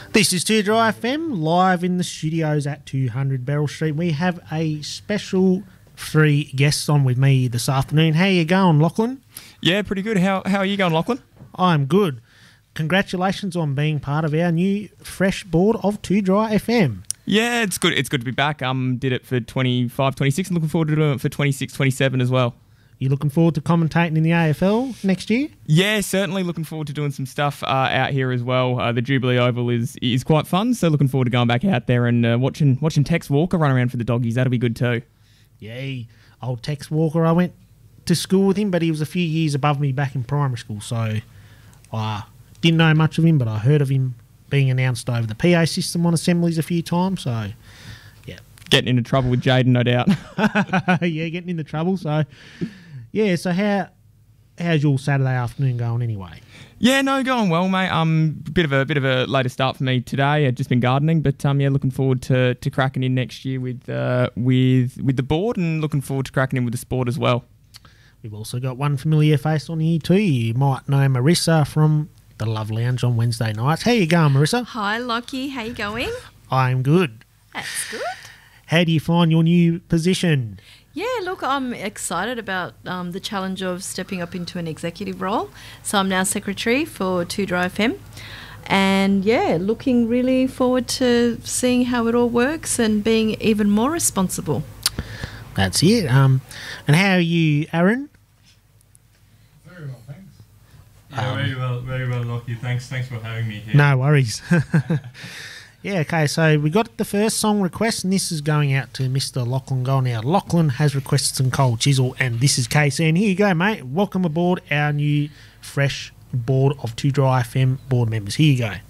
This is Tear Dry FM, live in the studios at 200 Beryl Street. We have a special 3 guests on with me this afternoon. How you going, Lachlan? Yeah, pretty good. How are you going, Lachlan? I'm good. Congratulations on being part of our new fresh board of 2 Dry FM. Yeah, it's good. It's good to be back. Did it for 25, 26, and looking forward to doing it for 26, 27 as well. You looking forward to commentating in the AFL next year? Yeah, certainly looking forward to doing some stuff out here as well. The Jubilee Oval is quite fun, so looking forward to going back out there and watching Tex Walker run around for the doggies. That'll be good too. Yeah, old Tex Walker. I went to school with him, but he was a few years above me back in primary school, so I didn't know much of him, but I heard of him being announced over the PA system on assemblies a few times, so yeah. Getting into trouble with Jaden, no doubt. Yeah, getting into trouble, so... Yeah, so how's your Saturday afternoon going anyway? Yeah, no, going well, mate. Bit of a later start for me today. I've just been gardening, but yeah, looking forward to cracking in next year with the board, and looking forward to cracking in with the sport as well. We've also got one familiar face on here too. You might know Marissa from the Love Lounge on Wednesday nights. How you going, Marissa? Hi, Lockie. How you going? I'm good. That's good. How do you find your new position? Yeah, look, I'm excited about the challenge of stepping up into an executive role. So I'm now secretary for 2 Dry FM. And, yeah, looking really forward to seeing how it all works and being even more responsible. That's it. And how are you, Aaron? Very well, thanks. Yeah, very well, Lockie. Thanks for having me here. No worries. Yeah, okay, so we got the first song request, and this is going out to Mr. Lachlan Golnow. Lachlan has requested some Cold Chisel, and this is KC. And here you go, mate. Welcome aboard our new, fresh board of 2 Dry FM board members. Here you go.